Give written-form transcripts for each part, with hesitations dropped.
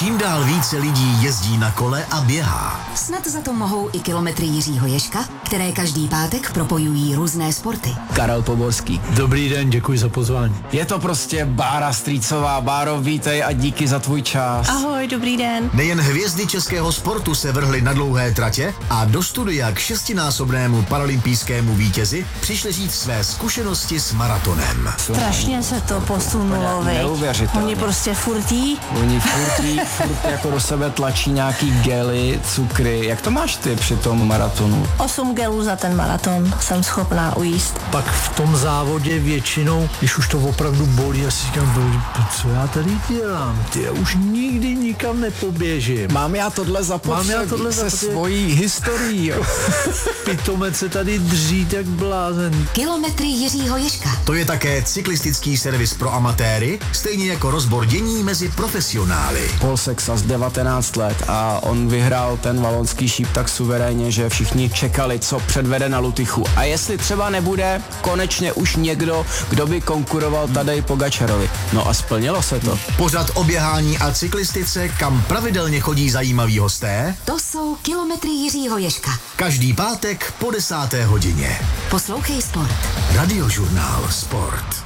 Čím dál více lidí jezdí na kole a běhá. Snad za to mohou i kilometry Jiřího Ježka, které každý pátek propojují různé sporty. Karel Poborský. Dobrý den, děkuji za pozvání. Je to prostě Bára Strýcová. Báro, vítej a díky za tvůj čas. Ahoj, dobrý den. Nejen hvězdy českého sportu se vrhly na dlouhé tratě a do studia k 6násobnému paralympijskému vítězi přišli říct své zkušenosti s maratonem. Strašně se to posunulo, viď? Neuvěřitelně. Oni prostě furtí. Oni furt jako do sebe tlačí nějaký gely, cukry. Jak to máš ty při tom maratonu? 8 gelů za ten maraton jsem schopná ujíst. Pak v tom závodě většinou, když už to opravdu bolí, já si říkám, co já tady dělám? Já už nikdy nikam nepoběžím. Mám já tohle zapotřebí se svojí historií, jo. Pitomec se tady dří tak blázen. Kilometry Jiřího Ježka. To je také cyklistický servis pro amatéry, stejně jako rozbor dění mezi profesionály. Paul Sexas 19 let a on vyhrál ten valonský šíp tak suverénně, že všichni čekali, co předvede na Lutychu. A jestli třeba nebude konečně už někdo, kdo by konkuroval Tadej Pogačarovi. No a splnilo se to. Pořad o běhání a cyklistice, kam pravidelně chodí zajímaví hosté. To jsou kilometry Jiřího Ježka. Každý pátek po 10. hodině. Poslouchej sport. Radiožurnál Sport.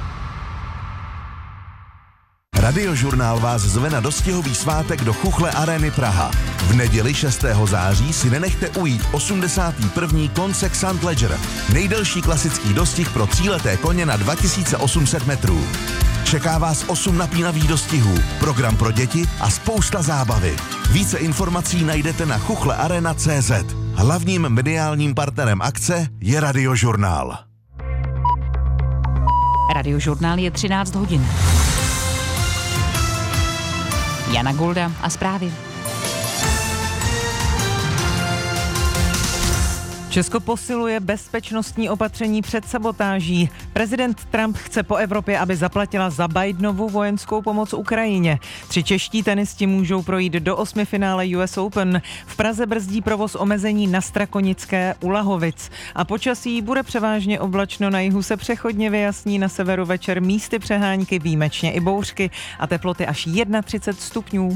Radiožurnál vás zve na dostihový svátek do Chuchle Areny Praha. V neděli 6. září si nenechte ujít 81. Koncek St. Leger, nejdelší klasický dostih pro 3leté koně na 2800 metrů. Čeká vás 8 napínavých dostihů, program pro děti a spousta zábavy. Více informací najdete na chuchlearena.cz. Hlavním mediálním partnerem akce je Radiožurnál. Radiožurnál je 13 hodin. Jana Golda a zprávy. Česko posiluje bezpečnostní opatření před sabotáží. Prezident Trump chce po Evropě, aby zaplatila za Bidenovu vojenskou pomoc Ukrajině. 3 čeští tenisti můžou projít do 8 finále US Open. V Praze brzdí provoz omezení na Strakonické u Lahovic. A počasí bude převážně oblačno, na jihu se přechodně vyjasní, na severu večer místy přehánky, výjimečně i bouřky a teploty až 31 stupňů.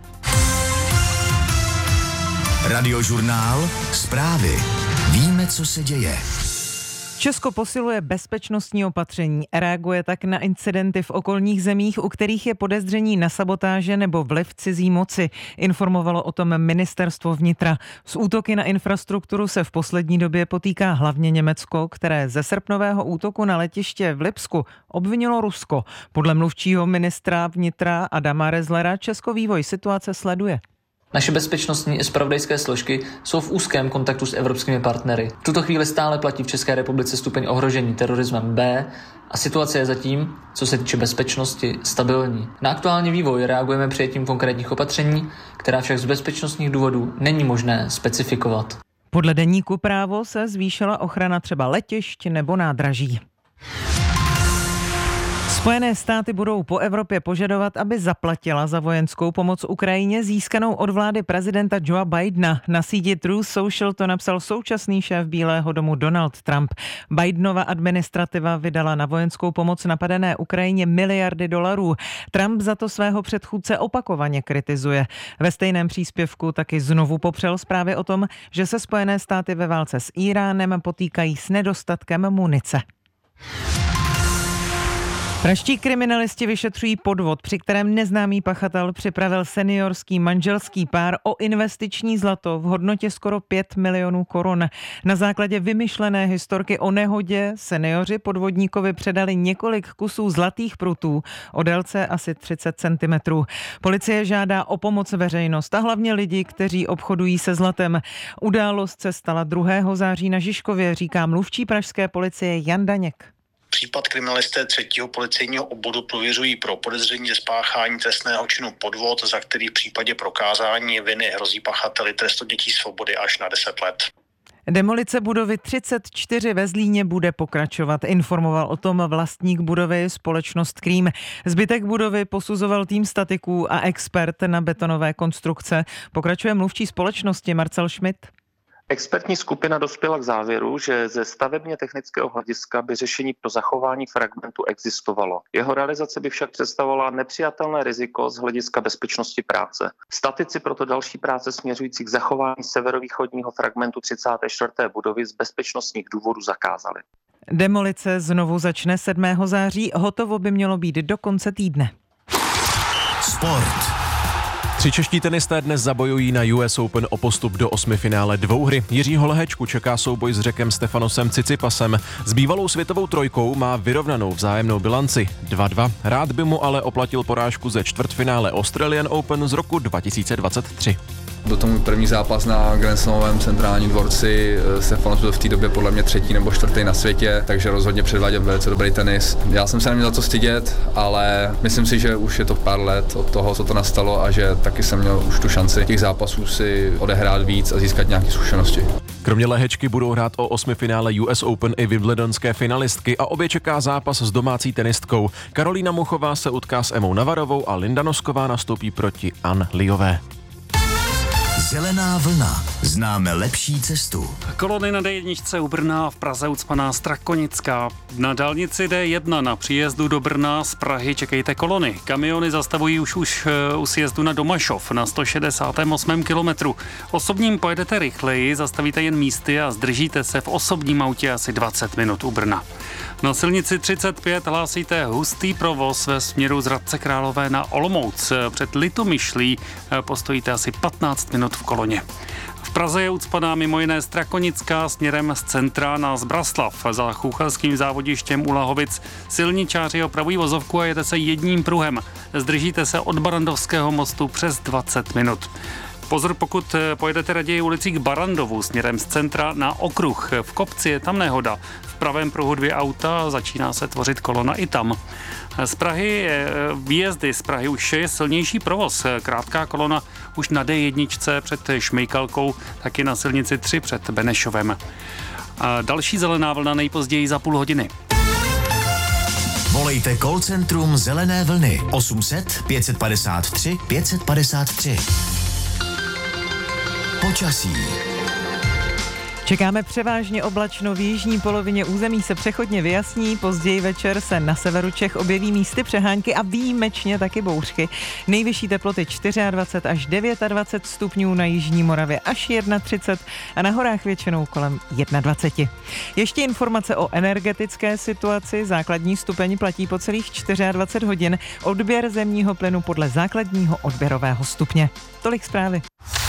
Radiožurnál Zprávy. Víme, co se děje. Česko posiluje bezpečnostní opatření, reaguje tak na incidenty v okolních zemích, u kterých je podezření na sabotáže nebo vliv cizí moci. Informovalo o tom ministerstvo vnitra. S útoky na infrastrukturu se v poslední době potýká hlavně Německo, které ze srpnového útoku na letiště v Lipsku obvinilo Rusko. Podle mluvčího ministra vnitra Adama Rezlera Česko vývoj situace sleduje. Naše bezpečnostní i zpravodajské složky jsou v úzkém kontaktu s evropskými partnery. V tuto chvíli stále platí v České republice stupeň ohrožení terorismem B a situace je zatím, co se týče bezpečnosti, stabilní. Na aktuální vývoj reagujeme přijetím konkrétních opatření, která však z bezpečnostních důvodů není možné specifikovat. Podle deníku Právo se zvýšila ochrana třeba letišť nebo nádraží. Spojené státy budou po Evropě požadovat, aby zaplatila za vojenskou pomoc Ukrajině získanou od vlády prezidenta Joea Bidena. Na síti Truth Social to napsal současný šéf Bílého domu Donald Trump. Bidenova administrativa vydala na vojenskou pomoc napadené Ukrajině miliardy dolarů. Trump za to svého předchůdce opakovaně kritizuje. Ve stejném příspěvku taky znovu popřel zprávy o tom, že se Spojené státy ve válce s Íránem potýkají s nedostatkem munice. Pražští kriminalisti vyšetřují podvod, při kterém neznámý pachatel připravil seniorský manželský pár o investiční zlato v hodnotě skoro 5 milionů korun. Na základě vymyšlené historky o nehodě seniori podvodníkovi předali několik kusů zlatých prutů o délce asi 30 cm. Policie žádá o pomoc veřejnost a hlavně lidi, kteří obchodují se zlatem. Událost se stala 2. září na Žižkově, říká mluvčí pražské policie Jan Daněk. Případ kriminalisté 3. policejního obvodu prověřují pro podezření ze spáchání trestného činu podvod, za který v případě prokázání viny hrozí pachateli trest odnětí svobody až na 10 let. Demolice budovy 34 ve Zlíně bude pokračovat, informoval o tom vlastník budovy společnost Krím. Zbytek budovy posuzoval tým statiků a expert na betonové konstrukce. Pokračuje mluvčí společnosti Marcel Schmidt. Expertní skupina dospěla k závěru, že ze stavebně technického hlediska by řešení pro zachování fragmentu existovalo. Jeho realizace by však představovala nepřijatelné riziko z hlediska bezpečnosti práce. Statici proto další práce směřující k zachování severovýchodního fragmentu 34. budovy z bezpečnostních důvodů zakázali. Demolice znovu začne 7. září, hotovo by mělo být do konce týdne. Sport. 3 čeští tenisté dnes zabojují na US Open o postup do 8. finále dvouhry. Jiřího Lehečku čeká souboj s Řekem Stefanosem Tsitsipasem. S bývalou světovou trojkou má vyrovnanou vzájemnou bilanci 2-2. Rád by mu ale oplatil porážku ze čtvrtfinále Australian Open z roku 2023. Byl to můj první zápas na Grand Slamovém centrálním dvorci. Stefanos byl v té době podle mě 3. nebo 4. na světě, takže rozhodně předváděl velice dobrý tenis. Já jsem se neměl za co stydět, ale myslím si, že už je to pár let od toho, co to nastalo a že taky jsem měl už tu šanci těch zápasů si odehrát víc a získat nějaké zkušenosti. Kromě Lehečky budou hrát o 8. finále US Open i wimbledonské finalistky a obě čeká zápas s domácí tenistkou. Karolína Muchová se utká s Emou Navarovou a Linda Nosková nastoupí proti Ann Liové. Zelená vlna. Známe lepší cestu. Kolony na D1 u Brna, v Praze ucpaná Strakonická. Na dálnici D1 na příjezdu do Brna z Prahy čekejte kolony. Kamiony zastavují už u sjezdu na Domašov na 168. kilometru. Osobním pojedete rychleji, zastavíte jen místy a zdržíte se v osobním autě asi 20 minut u Brna. Na silnici 35 hlásíte hustý provoz ve směru z Hradce Králové na Olomouc. Před Litomyšlí postojíte asi 15 minut v koloně. V Praze je ucpaná mimo jiné Strakonická směrem z centra na Zbraslav. Za Chůchelským závodištěm u Lahovic silničáři opravují vozovku a jede se jedním pruhem. Zdržíte se od Barandovského mostu přes 20 minut. Pozor, pokud pojedete raději ulicí k Barandovu směrem z centra na okruh. V kopci je tam nehoda. V pravém pruhu 2 auta, začíná se tvořit kolona i tam. Z Prahy, výjezdy z Prahy už je silnější provoz. Krátká kolona už na D1 před Šmejkalkou, taky na silnici 3 před Benešovem. A další zelená vlna nejpozději za půl hodiny. Volejte call centrum Zelené vlny 800 553 553. Počasí. Čekáme převážně oblačno, v jižní polovině území se přechodně vyjasní, později večer se na severu Čech objeví místy přehánky a výjimečně taky bouřky. Nejvyšší teploty 24 až 29 stupňů, na jižní Moravě až 31 a na horách většinou kolem 21. Ještě informace o energetické situaci. Základní stupeň platí po celých 24 hodin, odběr zemního plynu podle základního odběrového stupně. Tolik zprávy.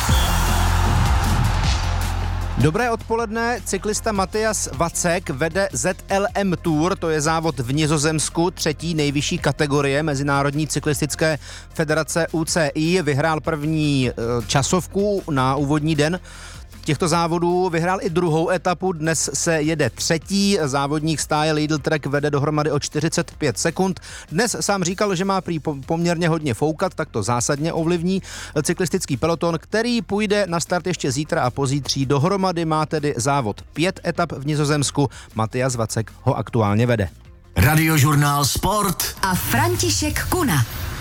Dobré odpoledne, cyklista Matthias Vacek vede ZLM Tour, to je závod v Nizozemsku, 3. nejvyšší kategorie Mezinárodní cyklistické federace UCI, vyhrál první časovku na úvodní den těchto závodů, vyhrál i druhou etapu, dnes se jede 3. závodník stáje Lidl Trek vede dohromady o 45 sekund. Dnes sám říkal, že má prý poměrně hodně foukat, tak to zásadně ovlivní cyklistický peloton, který půjde na start ještě zítra a pozítří. Dohromady má tedy závod 5 etap v Nizozemsku. Matthias Vacek ho aktuálně vede. Radiožurnál Sport a František Kuna.